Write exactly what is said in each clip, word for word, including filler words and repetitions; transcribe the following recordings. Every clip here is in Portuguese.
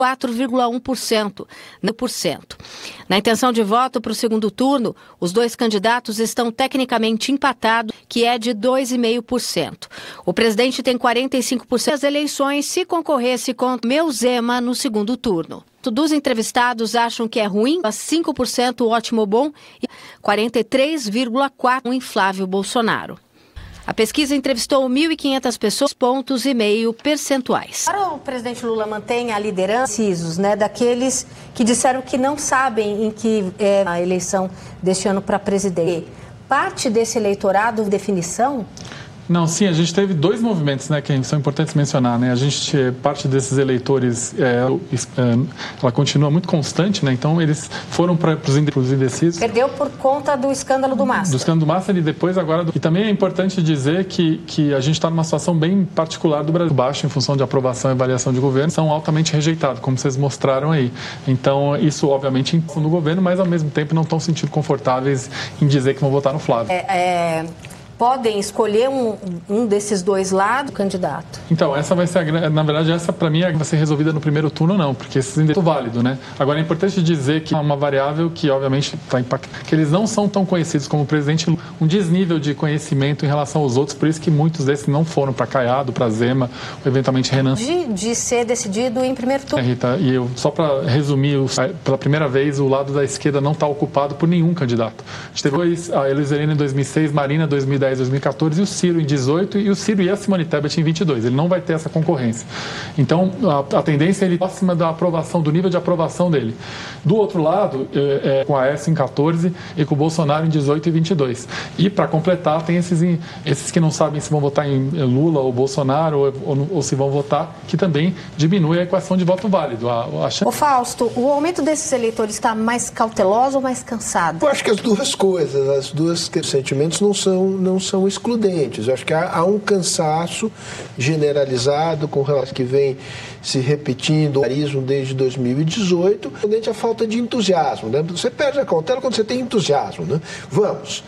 quatro vírgula um por cento. Na intenção de voto para o segundo turno, os dois candidatos estão tecnicamente empatados, que é de dois vírgula cinco por cento. O presidente tem quarenta e cinco por cento das eleições se concorresse contra Meu Zema no segundo turno. Dos entrevistados acham que é ruim, cinco por cento ótimo bom e quarenta e três vírgula quatro por cento inflável Bolsonaro. A pesquisa entrevistou mil e quinhentas pessoas, pontos e meio percentuais. Agora o presidente Lula mantém a liderança, né, daqueles que disseram que não sabem em que é a eleição deste ano para presidente. Parte desse eleitorado, definição? Não, sim, a gente teve dois movimentos, né, que são importantes mencionar, né? A gente, parte desses eleitores, é, é, ela continua muito constante, né? Então eles foram para os indecisos. Perdeu por conta do escândalo do Massa. Do escândalo do Massa e depois agora... Do... E também é importante dizer que, que a gente está numa situação bem particular do Brasil. Baixo em função de aprovação e avaliação de governo, são altamente rejeitados, como vocês mostraram aí. Então isso, obviamente, impõe no governo, mas ao mesmo tempo não estão se sentindo confortáveis em dizer que vão votar no Flávio. É... é... Podem escolher um, um desses dois lados, candidato? Então, essa vai ser, a, na verdade, essa para mim vai ser resolvida no primeiro turno, não, porque esse ainda é válido, né? Agora, é importante dizer que é uma variável que, obviamente, está impactando, que eles não são tão conhecidos como o presidente Lula, um desnível de conhecimento em relação aos outros, por isso que muitos desses não foram para Caiado, para Zema, ou eventualmente Renan. De, de ser decidido em primeiro turno. É, Rita, e eu, só para resumir, pela primeira vez, o lado da esquerda não está ocupado por nenhum candidato. A gente teve a Heloísa Helena em dois mil e seis, Marina em dois mil e dez, dois mil e quatorze e o Ciro em dezoito e o Ciro e a Simone Tebet em vinte e dois. Ele não vai ter essa concorrência. Então, a, a tendência é ele próxima da aprovação, do nível de aprovação dele. Do outro lado, é, é, com a Aécio em quatorze e com o Bolsonaro em dezoito e vinte e dois. E, para completar, tem esses, esses que não sabem se vão votar em Lula ou Bolsonaro ou, ou, ou se vão votar, que também diminui a equação de voto válido. A, a... Ô Fausto, o aumento desses eleitores está mais cauteloso ou mais cansado? Eu acho que as duas coisas, as duas sentimentos não são, não são excludentes. Eu acho que há, há um cansaço generalizado com relação que vem se repetindo o carisma desde dois mil e dezoito, a falta de entusiasmo, né? Você perde a cautela quando você tem entusiasmo, né? Vamos.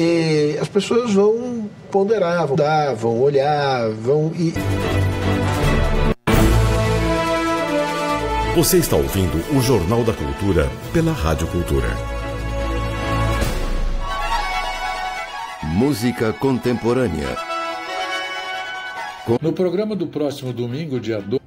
E as pessoas vão ponderar, vão dar, vão olhar, vão... E... Você está ouvindo o Jornal da Cultura pela Rádio Cultura. Música contemporânea. No programa do próximo domingo, dia doze,